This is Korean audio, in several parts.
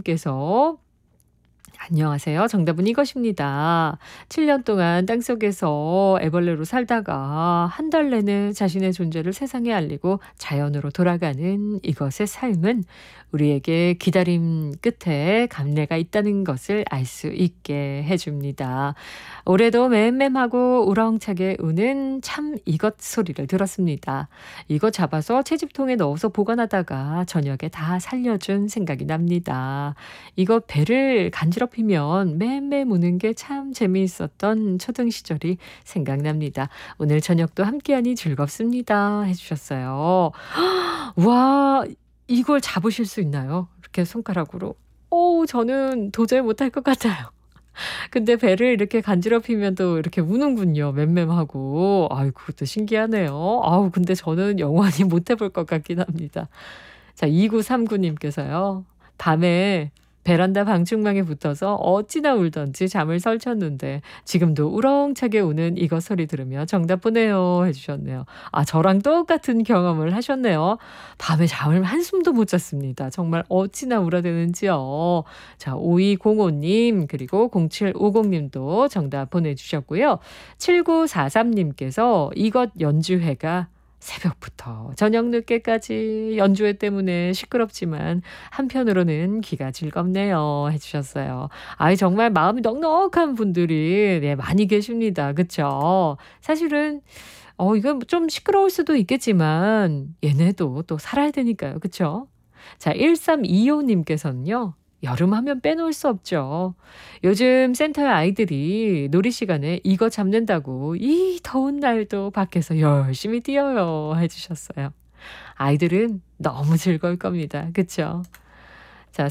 이은주님께서 안녕하세요. 정답은 이것입니다. 7년 동안 땅속에서 애벌레로 살다가 한 달 내내 자신의 존재를 세상에 알리고 자연으로 돌아가는 이것의 삶은 우리에게 기다림 끝에 감래가 있다는 것을 알 수 있게 해줍니다. 올해도 맴맴하고 우렁차게 우는 참 이것 소리를 들었습니다. 이것 잡아서 채집통에 넣어서 보관하다가 저녁에 다 살려준 생각이 납니다. 이거 배를 간지럽히면 맴맴 우는 게 참 재미있었던 초등 시절이 생각납니다. 오늘 저녁도 함께하니 즐겁습니다. 해주셨어요. 와, 이걸 잡으실 수 있나요? 이렇게 손가락으로. 저는 도저히 못할 것 같아요. 근데 배를 이렇게 간지럽히면 또 이렇게 우는군요. 맴맴하고. 아유, 그것도 신기하네요. 근데 저는 영원히 못 해볼 것 같긴 합니다. 자, 2939님께서요. 밤에 베란다 방충망에 붙어서 어찌나 울던지 잠을 설쳤는데 지금도 우렁차게 우는 이것 소리 들으며 정답 보내요 해주셨네요. 저랑 똑같은 경험을 하셨네요. 밤에 잠을 한숨도 못 잤습니다. 정말 어찌나 울어대는지요. 자, 5205님 그리고 0750님도 정답 보내주셨고요. 7943님께서 이것 연주회가 새벽부터 저녁 늦게까지 연주회 때문에 시끄럽지만 한편으로는 귀가 즐겁네요 해주셨어요. 정말 마음이 넉넉한 분들이 많이 계십니다. 그쵸? 사실은 이건 좀 시끄러울 수도 있겠지만 얘네도 또 살아야 되니까요. 그쵸? 자, 1325님께서는요. 여름 하면 빼놓을 수 없죠. 요즘 센터의 아이들이 놀이 시간에 이거 잡는다고 이 더운 날도 밖에서 열심히 뛰어요 해주셨어요. 아이들은 너무 즐거울 겁니다. 그쵸? 자,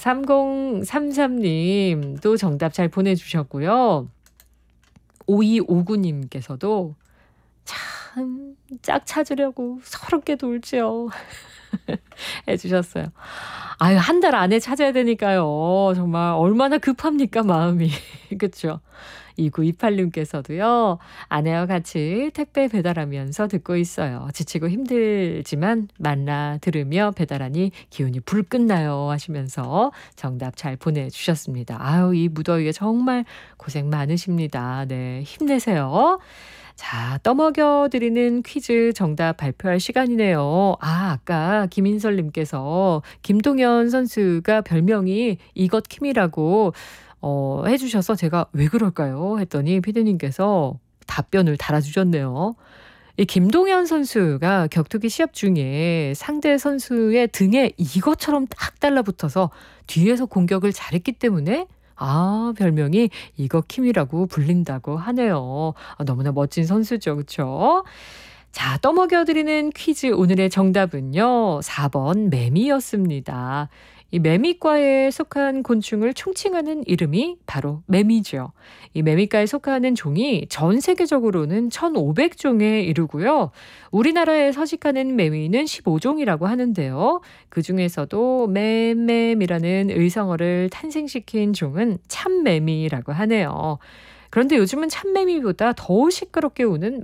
3033님도 정답 잘 보내주셨고요. 5259님께서도 참 짝 찾으려고 서럽게 놀죠. 해주셨어요. 한 달 안에 찾아야 되니까요. 정말 얼마나 급합니까, 마음이. 그쵸? 2928님께서도요. 아내와 같이 택배 배달하면서 듣고 있어요. 지치고 힘들지만 만나 들으며 배달하니 기운이 불끈 나요 하시면서 정답 잘 보내주셨습니다. 이 무더위에 정말 고생 많으십니다. 네, 힘내세요. 자, 떠먹여드리는 퀴즈 정답 발표할 시간이네요. 아까 김인설님께서 김동현 선수가 별명이 이것킴이라고 해주셔서 제가 왜 그럴까요? 했더니 피디님께서 답변을 달아주셨네요. 이 김동현 선수가 격투기 시합 중에 상대 선수의 등에 이것처럼 딱 달라붙어서 뒤에서 공격을 잘했기 때문에 별명이 이것킴이라고 불린다고 하네요. 너무나 멋진 선수죠. 그렇죠? 자, 떠먹여드리는 퀴즈 오늘의 정답은요. 4번 매미였습니다. 이 매미과에 속한 곤충을 총칭하는 이름이 바로 매미죠. 이 매미과에 속하는 종이 전 세계적으로는 1,500종에 이르고요. 우리나라에 서식하는 매미는 15종이라고 하는데요. 그중에서도 맴맴이라는 의성어를 탄생시킨 종은 참매미라고 하네요. 그런데 요즘은 참매미보다 더 시끄럽게 우는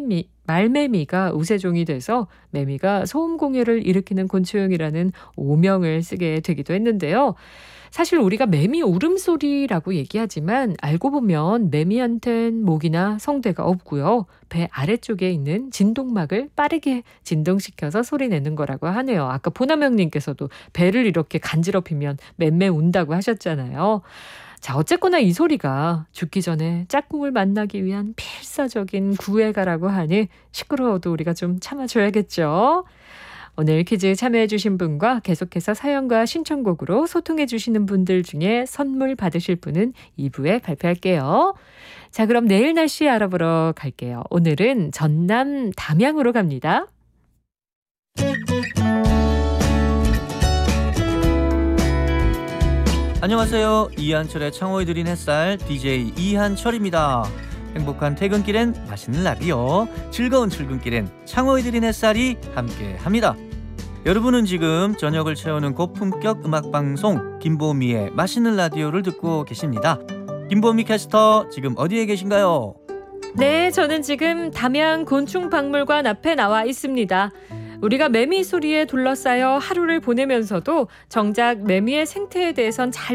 말매미가 우세종이 돼서 매미가 소음공해를 일으키는 곤충이라는 오명을 쓰게 되기도 했는데요. 사실 우리가 매미 울음소리라고 얘기하지만 알고 보면 매미한텐 목이나 성대가 없고요. 배 아래쪽에 있는 진동막을 빠르게 진동시켜서 소리내는 거라고 하네요. 아까 보남형님께서도 배를 이렇게 간지럽히면 맴매 운다고 하셨잖아요. 자, 어쨌거나 이 소리가 죽기 전에 짝꿍을 만나기 위한 필사적인 구애가라고 하니 시끄러워도 우리가 좀 참아줘야겠죠. 오늘 퀴즈 참여해주신 분과 계속해서 사연과 신청곡으로 소통해주시는 분들 중에 선물 받으실 분은 2부에 발표할게요. 자, 그럼 내일 날씨 알아보러 갈게요. 오늘은 전남 담양으로 갑니다. 안녕하세요. 이한철의 창호에 드린 햇살 DJ 이한철입니다. 행복한 퇴근길엔 맛있는 라디오, 즐거운 출근길엔 창호에 드린 햇살이 함께합니다. 여러분은 지금 저녁을 채우는 고품격 음악방송 김보미의 맛있는 라디오를 듣고 계십니다. 김보미 캐스터 지금 어디에 계신가요? 네, 저는 지금 담양 곤충박물관 앞에 나와 있습니다. 우리가 매미 소리에 둘러싸여 하루를 보내면서도 정작 매미의 생태에 대해선 잘